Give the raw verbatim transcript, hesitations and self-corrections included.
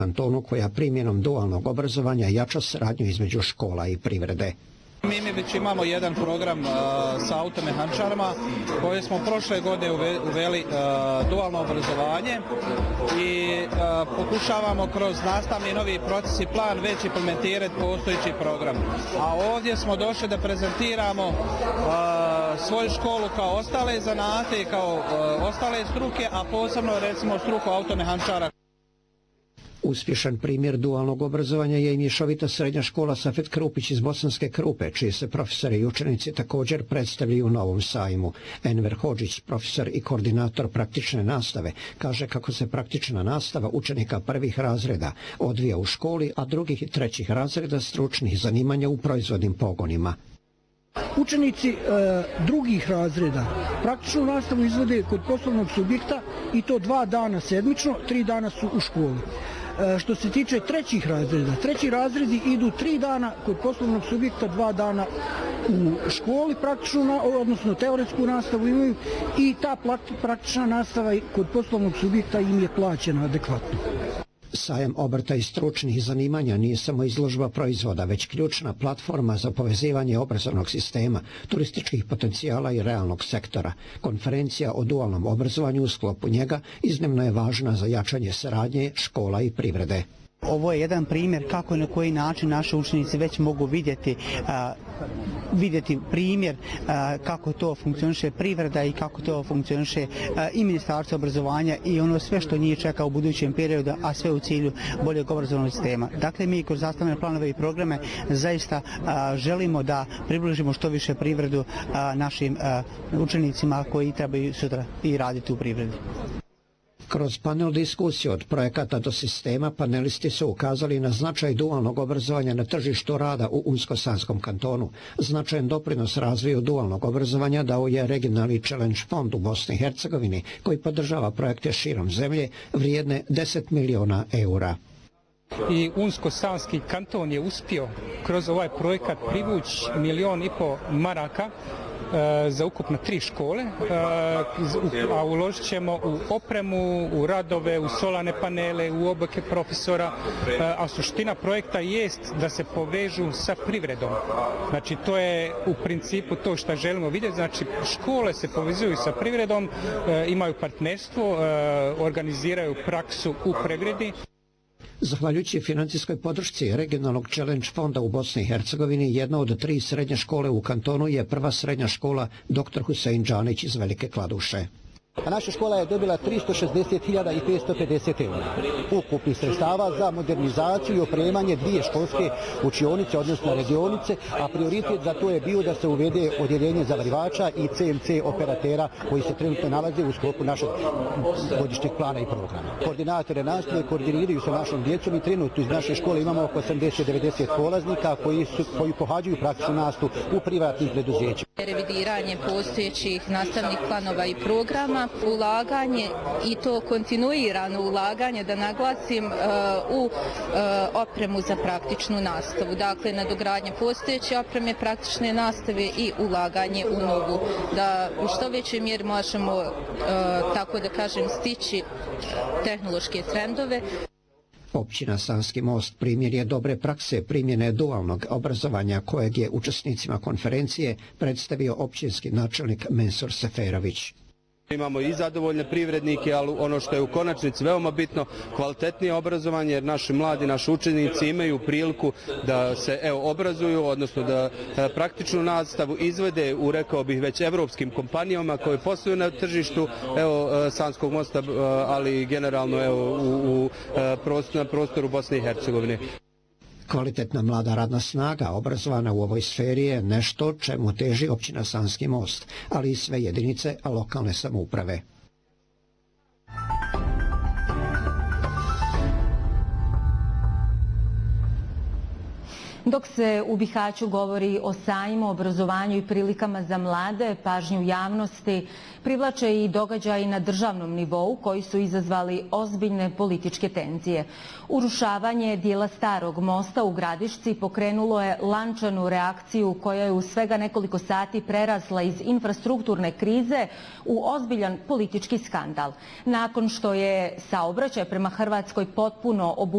kantonu koja primjenom dualnog obrazovanja jača saradnju između škola i privrede. Mi, mi već imamo jedan program uh, sa automehančarima koje smo prošle godine uveli uh, dualno obrazovanje i uh, pokušavamo kroz nastavni novi proces i plan već implementirati postojeći program. A ovdje smo došli da prezentiramo uh, svoju školu kao ostale zanate i kao uh, ostale struke, a posebno recimo struku automehančara. Uspješan primjer dualnog obrazovanja je i mješovita srednja škola Safet Krupić iz Bosanske Krupe, čiji se profesori i učenici također predstavljaju u Novom sajmu. Enver Hodžić, profesor i koordinator praktične nastave, kaže kako se praktična nastava učenika prvih razreda odvija u školi, a drugih i trećih razreda stručnih zanimanja u proizvodnim pogonima. Učenici e, drugih razreda praktičnu nastavu izvode kod poslovnog subjekta i to dva dana sedmično, tri dana su u školi. E, što se tiče trećih razreda, treći razredi idu tri dana kod poslovnog subjekta, dva dana u školi praktičnu, odnosno teoretsku nastavu imaju i ta praktična nastava kod poslovnog subjekta im je plaćena adekvatno. Sajam obrta i stručnih zanimanja nije samo izložba proizvoda, već ključna platforma za povezivanje obrazovnog sistema, turističkih potencijala i realnog sektora. Konferencija o dualnom obrazovanju u sklopu njega iznimno je važna za jačanje saradnje škola i privrede. Ovo je jedan primjer kako i na koji način naši učenici već mogu vidjeti, a, vidjeti primjer a, kako to funkcioniše privreda i kako to funkcioniše a, i Ministarstvo obrazovanja i ono sve što njih čeka u budućem periodu, a sve u cilju boljeg obrazovnog sistema. Dakle, mi kroz zastavljene planove i programe zaista a, želimo da približimo što više privredu a, našim a, učenicima koji trebaju sutra i raditi u privredi. Kroz panel diskusije od projekata do sistema, panelisti su ukazali na značaj dualnog obrazovanja na tržištu rada u Unsko-Sanskom kantonu. Značajan doprinos razvoju dualnog obrazovanja dao je regionalni Challenge fond u Bosni i Hercegovini, koji podržava projekte širom zemlje vrijedne deset miliona eura. I Unsko-Sanski kanton je uspio kroz ovaj projekat privući milion i po maraka za ukupno tri škole, a uložit ćemo u opremu, u radove, u solarne panele, u obuke profesora, a suština projekta jest da se povežu sa privredom. Znači, to je u principu to što želimo vidjeti, znači škole se povezuju sa privredom, imaju partnerstvo, organiziraju praksu u privredi. Zahvaljujući financijskoj podršci regionalnog Challenge fonda u Bosni i Hercegovini, jedna od tri srednje škole u kantonu je prva srednja škola doktor Husein Džanić iz Velike Kladuše. A naša škola je dobila tristo šezdeset hiljada petsto pedeset eura ukupnih sredstava za modernizaciju i opremanje dvije školske učionice, odnosno radionice, a prioritet za to je bio da se uvede odjeljenje zavarivača i C N C operatera koji se trenutno nalaze u sklopu našeg godišnjeg plana i programa. Koordinatore nastave koordiniraju sa našom djecom i trenutno iz naše škole imamo oko osamdeset do devedeset polaznika koji, su, koji pohađaju praktičnu nastavu u privatnim preduzećima. Revidiranje postojećih nastavnih planova i programa, ulaganje i to kontinuirano ulaganje, da naglasim, u opremu za praktičnu nastavu. Dakle, nadogradnje postojeće opreme praktične nastave i ulaganje u novu. Da u što većoj mjeri možemo, tako da kažem, stići tehnološke trendove. Općina Sanski most primjer je dobre prakse primjene dualnog obrazovanja kojeg je učesnicima konferencije predstavio općinski načelnik Mensur Seferović. Imamo i zadovoljne privrednike, ali ono što je u konačnici veoma bitno, kvalitetnije obrazovanje, jer naši mladi, naši učenici imaju priliku da se evo, obrazuju, odnosno da e, praktičnu nastavu izvede u, rekao bih, već evropskim kompanijama koje posluju na tržištu evo, Sanskog mosta, ali generalno evo, u, u prostor, na prostoru Bosne i Hercegovine. Kvalitetna mlada radna snaga obrazovana u ovoj sferi je nešto čemu teži općina Sanski most, ali i sve jedinice lokalne samouprave. Dok se u Bihaću govori o sajmu, obrazovanju i prilikama za mlade, pažnju javnosti privlače i događaji na državnom nivou koji su izazvali ozbiljne političke tenzije. Urušavanje dijela Starog mosta u Gradišci pokrenulo je lančanu reakciju koja je u svega nekoliko sati prerasla iz infrastrukturne krize u ozbiljan politički skandal. Nakon što je saobraćaj prema Hrvatskoj potpuno obustavljen,